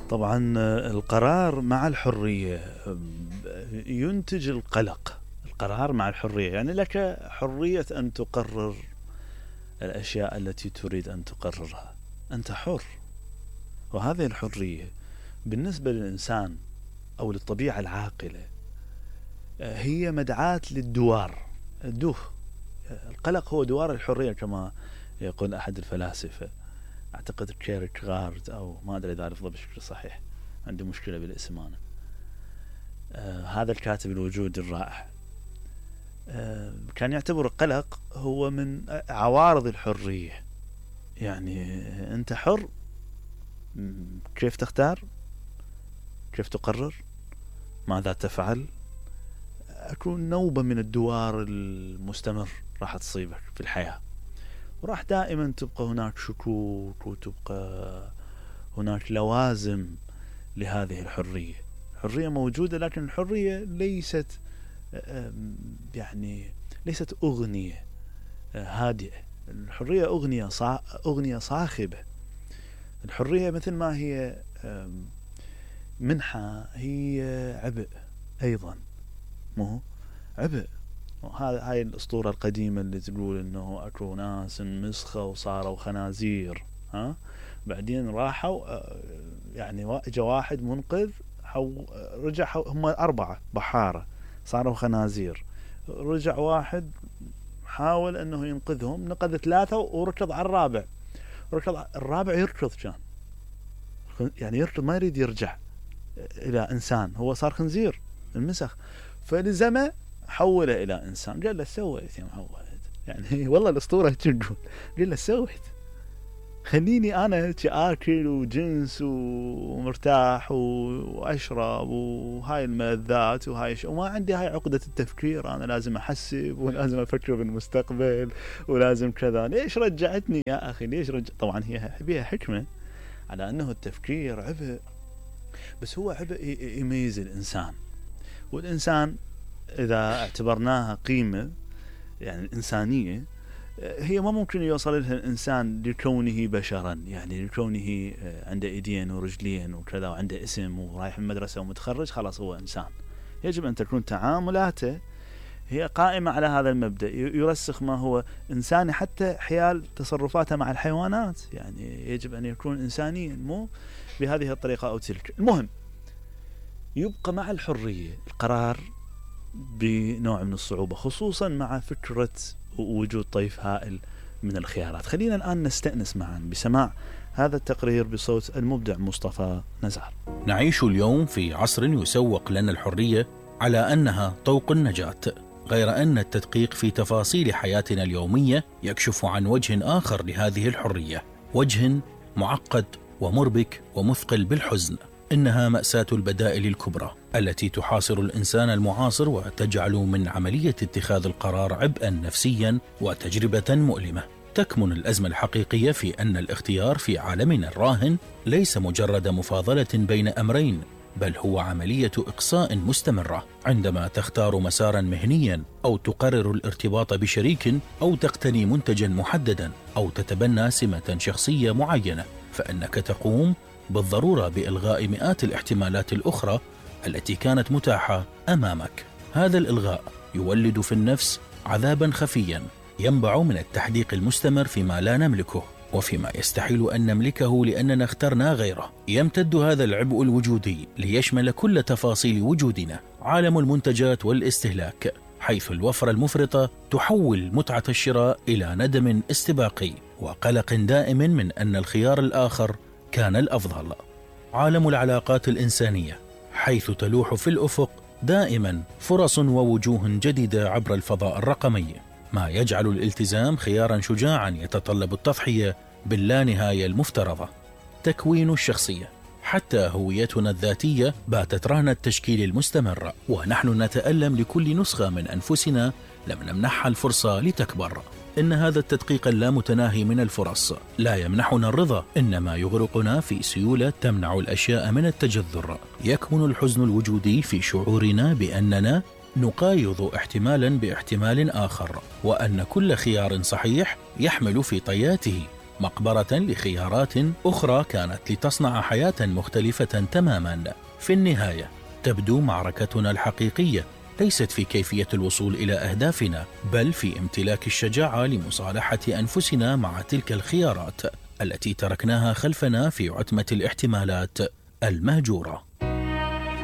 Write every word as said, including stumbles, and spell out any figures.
طبعا القرار مع الحرية ينتج القلق. القرار مع الحرية يعني لك حرية أن تقرر الأشياء التي تريد أن تقررها، أنت حر. وهذه الحرية بالنسبة للإنسان أو للطبيعة العاقلة هي مدعاة للدوار، الدوخ. القلق هو دوار الحرية كما يقول أحد الفلاسفة، أعتقد كيركغارد أو ما أدري إذا لفظه بشكل صحيح، عندي مشكلة بالاسم أنا. آه هذا الكاتب الوجود الرائع آه كان يعتبر القلق هو من عوارض الحرية. يعني أنت حر كيف تختار، كيف تقرر، ماذا تفعل. أكون نوبة من الدوار المستمر راح تصيبك في الحياة، وراح دائما تبقى هناك شكوك وتبقى هناك لوازم لهذه الحرية. الحرية موجودة، لكن الحرية ليست يعني ليست أغنية هادئة. الحرية أغنية صا أغنية صاخبة. الحرية مثل ما هي منحة هي عبء أيضا، مو عبء. وهذا هاي الأسطورة القديمة اللي تقول إنه أكو ناس مسخة وصاروا خنازير، ها بعدين راحوا يعني جاء واحد منقذ حو رجع حو هم أربعة بحارة صاروا خنازير، رجع واحد حاول إنه ينقذهم، نقذ ثلاثة وركض على الرابع، ركض الرابع يركض كان يعني يركض ما يريد يرجع إلى إنسان، هو صار خنزير المسخ، فلزمه حوله إلى إنسان. قال له سويت يا معود، يعني والله الأسطورة تقول قال له سويت، خليني أنا آكل وجنس ومرتاح وأشرب وهاي الملذات وهاي شو، وما عندي هاي عقدة التفكير، أنا لازم أحسب ولازم أفكر بالمستقبل ولازم كذا. ليش رجعتني يا أخي، ليش رجع؟ طبعا هي بيها حكمة على أنه التفكير عبء، بس هو عبء يميز الإنسان. والإنسان إذا اعتبرناها قيمة يعني الإنسانية، هي ما ممكن يوصل لها الإنسان لكونه بشرا، يعني لكونه عنده إيدين ورجلين وكذا وعنده اسم ورايح المدرسة ومتخرج خلاص هو إنسان. يجب أن تكون تعاملاته هي قائمة على هذا المبدأ، يرسخ ما هو إنساني حتى حيال تصرفاته مع الحيوانات. يعني يجب أن يكون إنسانيا، مو بهذه الطريقة أو تلك. المهم يبقى مع الحرية القرار بنوع من الصعوبة، خصوصا مع فكرة وجود طيف هائل من الخيارات. خلينا الآن نستأنس معا بسماع هذا التقرير بصوت المبدع مصطفى نزار. نعيش اليوم في عصر يسوق لنا الحرية على أنها طوق النجاة، غير أن التدقيق في تفاصيل حياتنا اليومية يكشف عن وجه آخر لهذه الحرية، وجه معقد ومربك ومثقل بالحزن. إنها مأساة البدائل الكبرى التي تحاصر الإنسان المعاصر وتجعل من عملية اتخاذ القرار عبئا نفسيا وتجربة مؤلمة. تكمن الأزمة الحقيقية في أن الاختيار في عالمنا الراهن ليس مجرد مفاضلة بين أمرين، بل هو عملية إقصاء مستمرة. عندما تختار مسارا مهنيا أو تقرر الارتباط بشريك أو تقتني منتجا محددا أو تتبنى سمة شخصية معينة، فإنك تقوم بالضرورة بإلغاء مئات الاحتمالات الأخرى التي كانت متاحة أمامك. هذا الإلغاء يولد في النفس عذابا خفيا ينبع من التحديق المستمر فيما لا نملكه وفيما يستحيل أن نملكه لأننا اخترنا غيره. يمتد هذا العبء الوجودي ليشمل كل تفاصيل وجودنا، عالم المنتجات والاستهلاك، حيث الوفرة المفرطة تحول متعة الشراء إلى ندم استباقي وقلق دائم من أن الخيار الآخر كان الأفضل. عالم العلاقات الإنسانية، حيث تلوح في الأفق دائما فرص ووجوه جديدة عبر الفضاء الرقمي، ما يجعل الالتزام خيارا شجاعا يتطلب التضحية باللانهاية المفترضة. تكوين الشخصية، حتى هويتنا الذاتية باتت رهن التشكيل المستمر، ونحن نتألم لكل نسخة من أنفسنا لم نمنحها الفرصة لتكبر. إن هذا التدقيق اللامتناهي من الفرص لا يمنحنا الرضا، إنما يغرقنا في سيولة تمنع الأشياء من التجذر. يكمن الحزن الوجودي في شعورنا بأننا نقايض احتمالا باحتمال آخر، وأن كل خيار صحيح يحمل في طياته مقبرة لخيارات أخرى كانت لتصنع حياة مختلفة تماما. في النهاية تبدو معركتنا الحقيقية ليست في كيفية الوصول إلى أهدافنا، بل في امتلاك الشجاعة لمصالحة أنفسنا مع تلك الخيارات التي تركناها خلفنا في عتمة الاحتمالات المهجورة.